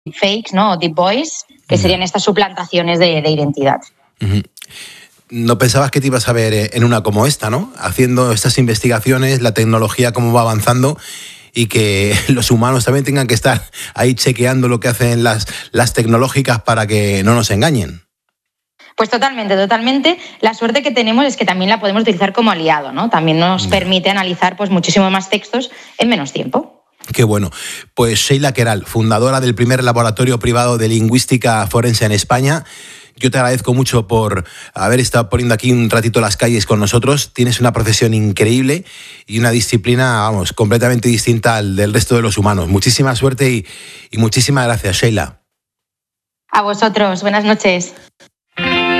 deepfakes, ¿no? O deep voice, que serían estas suplantaciones de identidad. Uh-huh. No pensabas que te ibas a ver en una como esta, ¿no? Haciendo estas investigaciones, la tecnología cómo va avanzando y que los humanos también tengan que estar ahí chequeando lo que hacen las tecnológicas para que no nos engañen. Pues totalmente. La suerte que tenemos es que también la podemos utilizar como aliado, ¿no? También nos permite analizar pues muchísimo más textos en menos tiempo. Qué bueno. Pues Sheila Queralt, fundadora del primer laboratorio privado de lingüística forense en España. Yo te agradezco mucho por haber estado poniendo aquí un ratito las calles con nosotros. Tienes una profesión increíble y una disciplina, vamos, completamente distinta al del resto de los humanos. Muchísima suerte y muchísimas gracias, Sheila. A vosotros. Buenas noches.